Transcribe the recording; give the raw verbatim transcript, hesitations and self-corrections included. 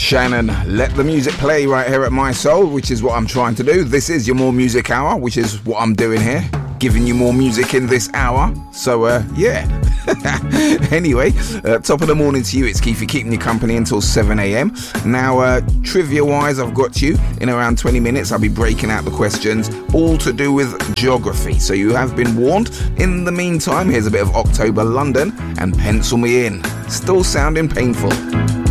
Shannon, let the music play right here at My Soul, which is what I'm trying to do. This is your More Music Hour, which is what I'm doing here, giving you more music in this hour. So, uh, yeah. Anyway, uh, top of the morning to you. It's Keithy keeping you company until seven a.m. Now, uh, trivia-wise, I've got you. In around twenty minutes, I'll be breaking out the questions, all to do with geography. So you have been warned. In the meantime, here's a bit of October London and Pencil Me In. Still sounding painful.